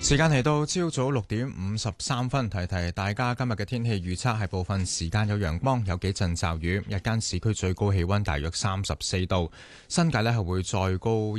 時間嚟到朝早6:53，提提大家今日嘅天氣預測係部分時間有陽光，有幾陣驟雨。日間市區最高氣溫大約34度，新界呢係會再高